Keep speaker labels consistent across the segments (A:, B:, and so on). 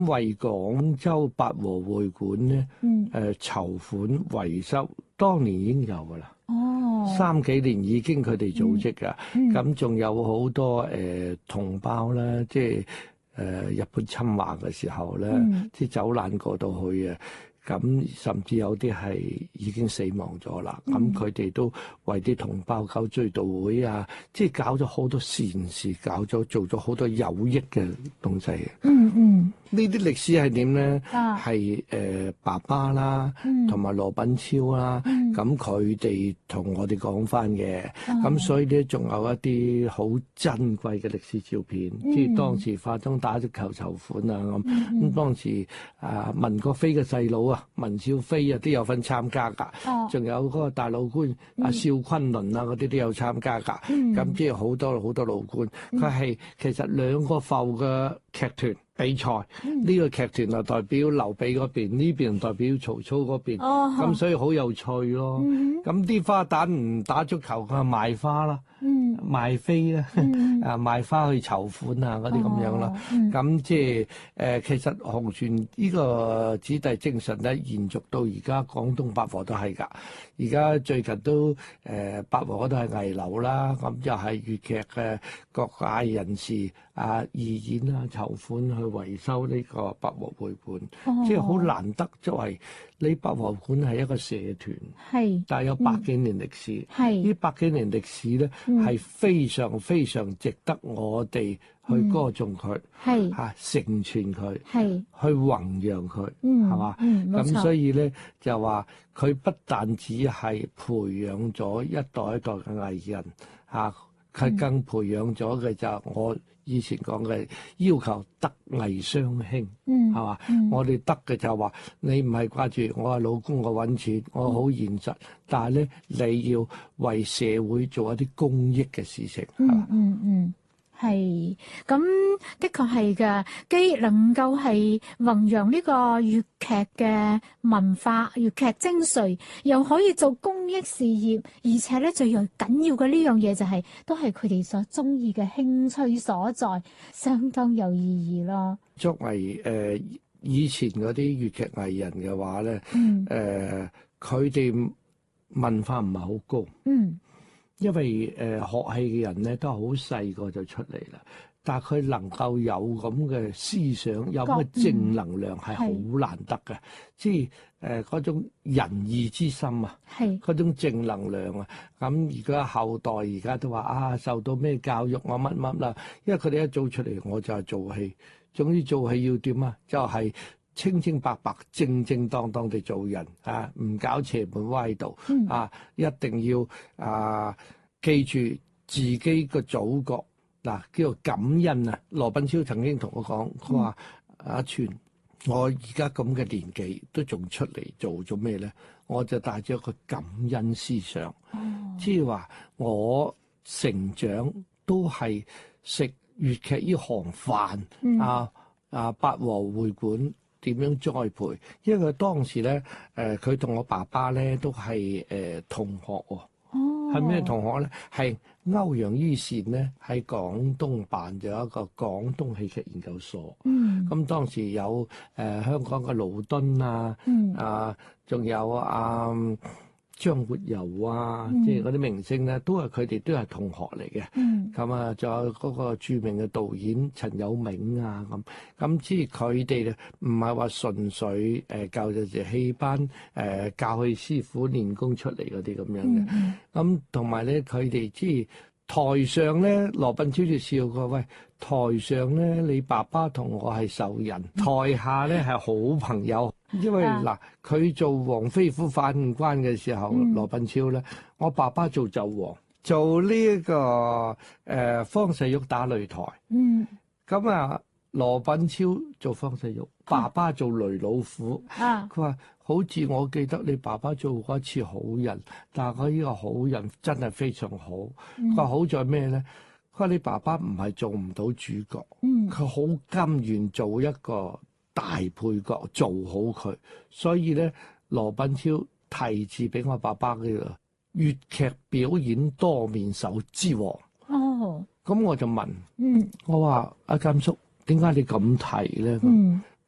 A: 為廣州八和會館咧，籌款維修，當年已經有㗎啦。3幾年已經佢哋組織㗎，咁仲有好多同胞啦，即係日本侵華嘅時候咧，即係走難過到去啊。咁甚至有啲係已經死亡咗啦。咁佢哋都為啲同胞搞追悼會啊，即係搞咗好多善事，做咗好多有益嘅東西。呢啲歷史係點咧？係爸爸啦，同埋羅品超啦，咁佢哋同我哋講翻嘅。咁所以咧，仲有一啲好珍貴嘅歷史照片，即係當時化妝打足球籌款啊咁。當時文國飛嘅細佬啊，文少飛啊都有份參加㗎。仲有嗰個大老官邵昆侖啊嗰啲都有參加㗎。咁即係好多老官，佢係其實2個埠嘅劇團比賽，呢個劇團就代表劉備嗰邊，呢邊代表曹操嗰邊，咁所以好有趣咯。咁啲花旦唔打足球，佢賣花啦，賣飛啦，賣花去籌款啊嗰啲咁樣啦。咁即係其實紅船呢個子弟精神咧，延續到而家廣東八和都係㗎。而家最近都八和都係危樓啦，咁又係粵劇嘅各界人士義演啊籌款去維修呢個八和會館，即係好難得。作為呢八和館係一個社團，但係有100幾年歷史。呢100幾年歷史咧係非常非常值得我哋去歌頌佢，承傳佢，去弘揚佢，係嘛？咁所以咧就話佢不但只係培養咗一代一代嘅藝人，佢更培養咗嘅就係我以前講嘅要求德藝雙馨，係嘛？我哋得嘅就係話你唔係掛住我係老公，我揾錢，我好現實，但係咧你要為社會做一啲公益嘅事情，係嘛？
B: 係，咁的確係嘅，既能夠係弘揚呢個粵劇嘅文化、粵劇精髓，又可以做公益事業，而且咧最緊要嘅呢樣嘢就係，都係佢哋所中意嘅興趣所在，相當有意義咯。
A: 作為以前嗰啲粵劇藝人嘅話咧，佢哋文化唔係好高。因為學戲嘅人咧都係好細個就出嚟啦，但係佢能夠有咁嘅思想，有咁嘅正能量係好難得嘅，即係嗰種仁義之心啊，嗰種正能量啊。咁而家後代而家都話受到咩教育啊乜乜啦，因為佢哋一早出嚟我就係做戲，總之做戲要點啊，就係清清白白、正正當當地做人唔搞邪門歪道一定要記住自己個祖國叫做感恩啊！羅品超曾經同我講，佢話阿全，我而家咁嘅年紀都仲出嚟做咩咧？我就帶咗一個感恩思想，即係話我成長都係食粵劇呢行飯八和會館點樣栽培？因為佢當時咧，佢同我爸爸咧都係同學喎。係咩同學咧？係歐陽于善咧喺廣東辦咗一個廣東戲劇研究所。咁當時有香港嘅盧敦仲有張活游即係嗰啲明星咧，都係佢哋都係同學嚟嘅。咁仲有嗰個著名嘅導演陳有銘咁即係佢哋唔係話純粹教就係戲班教戲師傅練功出嚟嗰啲咁樣嘅。咁同埋咧，佢哋即係台上咧，羅品超就笑過，喂，台上咧你爸爸同我係仇人，台下咧係好朋友。因為佢做黃飛虎反五關嘅時候，羅品超咧，我爸爸做紂王，做呢個方世玉打擂台。咁羅品超做方世玉，爸爸做雷老虎。佢話好似我記得你爸爸做過一次好人，但係佢呢個好人真係非常好。佢話好在咩咧？佢話你爸爸唔係做唔到主角，佢好甘願做一個大配角，做好佢，所以咧羅品超題字俾我爸爸嘅粵劇表演多面手之王。咁我就問，我話阿監叔，點解你咁提咧？咁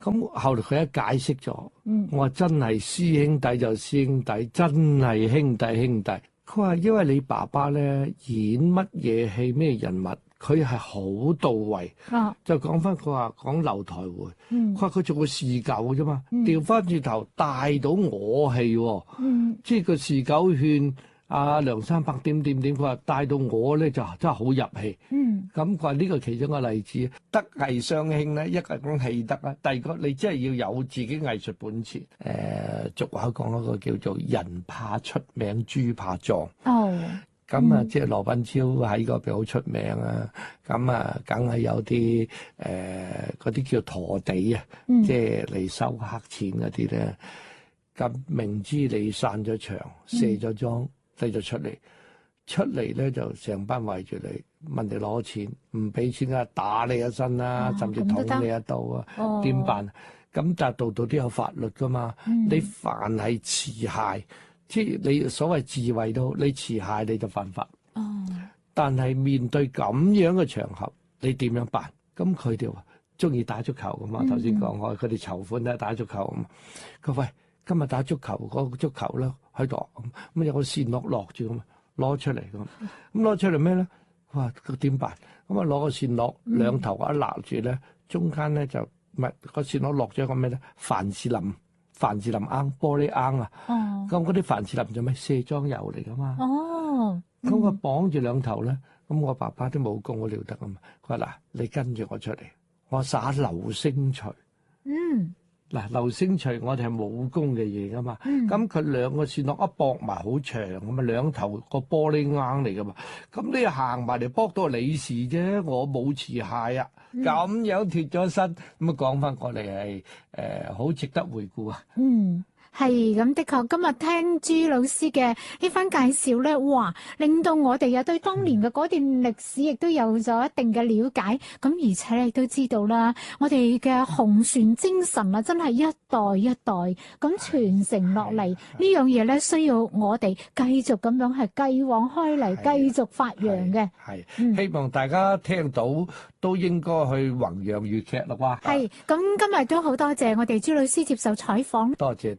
A: 咁後來佢一解釋咗，我話真係師兄弟就師兄弟，真係兄弟兄弟。佢話因為你爸爸咧演乜嘢戲咩人物，佢係好到位。就講翻佢話講樓台會，佢話佢做個侍狗啫嘛，調翻轉頭帶到我戲，即係個侍狗勸阿梁山伯點，佢話帶到我咧就真係好入戲。咁佢話呢個其中一個例子，德藝雙馨咧，一個係講戲德啦，第二個你真係要有自己藝術本錢。俗話講一個叫做人怕出名，豬怕壯。咁啊，即係羅品超喺嗰邊好出名啊。咁啊，梗係有啲嗰啲叫陀地啊，即係嚟收黑錢嗰啲咧。咁明知你散咗場、卸咗妝，你就出嚟咧就成班圍住你，問你攞錢，唔俾錢啊，打你一身啦，甚至捅你一刀啊，點辦？咁但係度度都有法律噶嘛。你凡係持械，即係你所謂自衛都好，你持械你就犯法。但係面對咁樣嘅場合，你點樣辦？咁佢哋話中意打足球噶嘛，頭先講開佢哋籌款咧打足球啊嘛。佢話喂，今日打足球嗰個足球咧喺度，咁有個線落住咁。攞出嚟咁攞出嚟咩咧？哇！佢點辦？咁啊攞個線落兩頭一勒住咧，中間咧就唔係個線落咗個咩咧？凡士林罌玻璃罌啊！咁嗰啲凡士林做咩？卸妝油嚟噶嘛？咁我綁住兩頭咧，咁我爸爸啲武功好了得啊嘛！佢話嗱，你跟住我出嚟，我耍流星錘。嗱，流星錘我哋係武功嘅嘢噶嘛，咁佢兩個線落一駁埋好長咁啊，兩頭個玻璃罌嚟噶嘛，咁你行埋嚟駁到你事啫，我冇持械啊，咁樣脫咗身，咁啊講翻過嚟係好值得回顧啊。
B: 係咁，的確今日聽朱老師嘅呢番介紹咧，哇，令到我哋對當年嘅嗰段歷史亦都有咗一定嘅了解。咁而且你都知道啦，我哋嘅紅船精神啊，真係一代一代咁傳承落嚟。呢樣嘢咧，需要我哋繼續咁樣係繼往開嚟，繼續發揚嘅。
A: 希望大家聽到都應該去弘揚粵劇啦啩。
B: 係咁，今日都好多謝我哋朱老師接受採訪。
A: 多謝。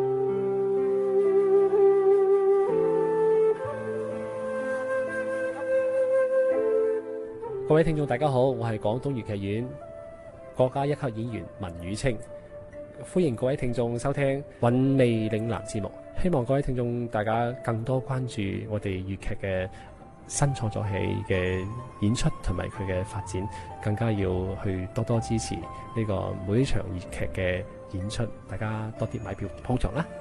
C: 各位聽眾大家好，我係廣東粵劇院國家一級演員文宇清，歡迎各位聽眾收聽韻味嶺南節目。希望各位聽眾大家更多關注我哋粵劇嘅新創作戲嘅演出同埋佢嘅發展，更加要去多多支持呢個每一場粵劇嘅演出，大家多啲買票捧場啦。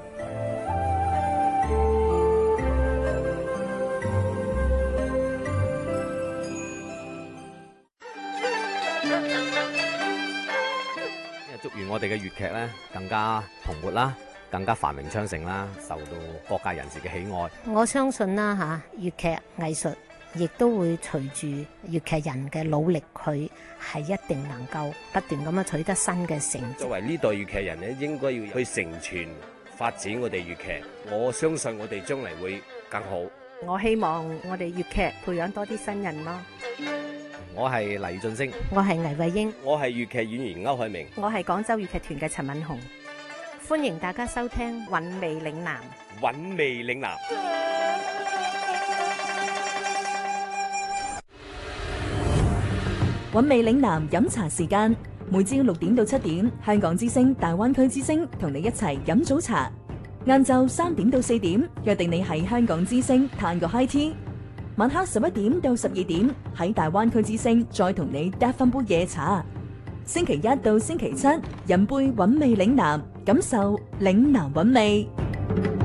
D: 祝願我哋嘅粵劇咧更加蓬勃啦，更加繁榮昌盛啦，受到各界人士嘅喜愛。
E: 我相信啦粵劇藝術亦都會隨住粵劇人嘅努力，佢係一定能夠不斷咁樣取得新嘅成績。
D: 作為呢代粵劇人咧，應該要去承傳發展我哋粵劇。我相信我哋將嚟會更好。
E: 我希望我哋粵劇培養多啲新人咯。
D: 我係黎俊升，
E: 我係倪慧英，
D: 我係粵劇演員歐海明，
E: 我係廣州粵劇團嘅陳敏紅。歡迎大家收聽韻味嶺南。
D: 韻味嶺南。
F: 韻味嶺南飲茶時間，每朝6點到7點，香港之聲、大灣區之聲同你一齊飲早茶。晏晝3點到4點，約定你喺香港之聲嘆個 high tea。晚黑11點到12點，喺大灣區之聲再同你嗒翻杯夜茶。星期一到星期七，飲杯韻味嶺南，感受嶺南韻味。